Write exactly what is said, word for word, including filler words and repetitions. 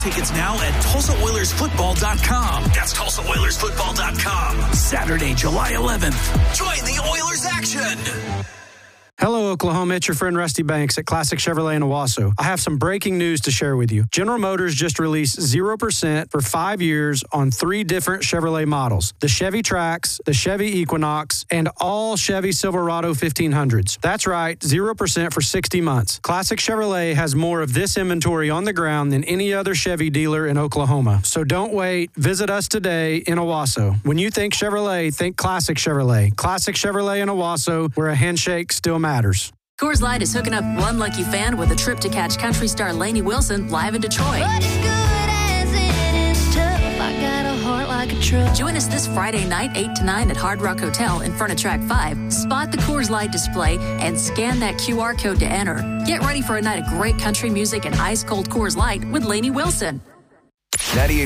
Tickets now at Tulsa Oilers Football dot com. That's Tulsa Oilers Football dot com. Saturday, July eleventh. Join the Oilers action. Hello, Oklahoma. It's your friend Rusty Banks at Classic Chevrolet in Owasso. I have some breaking news to share with you. General Motors just released zero percent for five years on three different Chevrolet models. The Chevy Trax, the Chevy Equinox, and all Chevy Silverado fifteen hundreds. That's right, zero percent for sixty months. Classic Chevrolet has more of this inventory on the ground than any other Chevy dealer in Oklahoma. So don't wait. Visit us today in Owasso. When you think Chevrolet, think Classic Chevrolet. Classic Chevrolet in Owasso, where a handshake still matters. matters. Coors Light is hooking up one lucky fan with a trip to catch country star Lainey Wilson live in Detroit. But as good as it is tough, I got a heart like a truck. Join us this Friday night, eight to nine at Hard Rock Hotel in front of Track five. Spot the Coors Light display and scan that Q R code to enter. Get ready for a night of great country music and ice-cold Coors Light with Lainey Wilson.